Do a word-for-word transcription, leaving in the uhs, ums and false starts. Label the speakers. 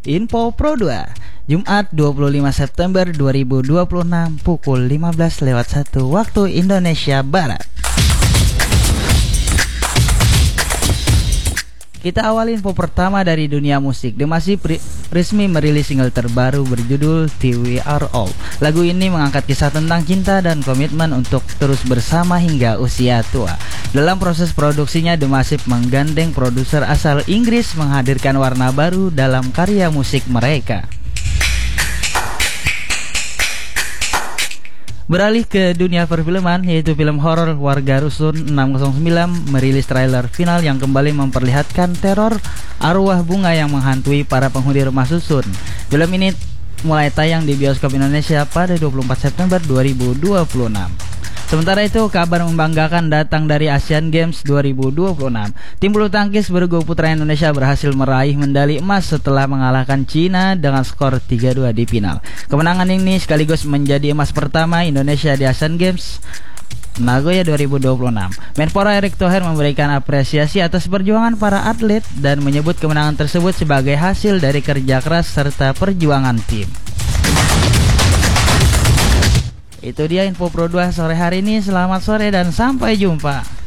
Speaker 1: Info Pro dua, Jumat dua puluh lima September dua ribu dua puluh enam pukul lima belas lewat satu waktu Indonesia Barat. Kita awali info pertama dari dunia musik. The Massive resmi merilis single terbaru berjudul Till We Are Old. Lagu ini mengangkat kisah tentang cinta dan komitmen untuk terus bersama hingga usia tua. Dalam proses produksinya, The Massive menggandeng produser asal Inggris menghadirkan warna baru dalam karya musik mereka. Beralih ke dunia perfilman, yaitu film horor Warga Rusun enam nol sembilan merilis trailer final yang kembali memperlihatkan teror arwah bunga yang menghantui para penghuni rumah susun. Film ini mulai tayang di bioskop Indonesia pada dua puluh empat September dua ribu dua puluh enam. Sementara itu, kabar membanggakan datang dari Asian Games dua ribu dua puluh enam. Tim bulu tangkis bergu putra Indonesia berhasil meraih medali emas setelah mengalahkan Cina dengan skor tiga dua di final. Kemenangan ini sekaligus menjadi emas pertama Indonesia di Asian Games Nagoya dua ribu dua puluh enam. Menpora Erick Thohir memberikan apresiasi atas perjuangan para atlet dan menyebut kemenangan tersebut sebagai hasil dari kerja keras serta perjuangan tim. Itu dia info Pro dua sore hari ini. Selamat sore dan sampai jumpa.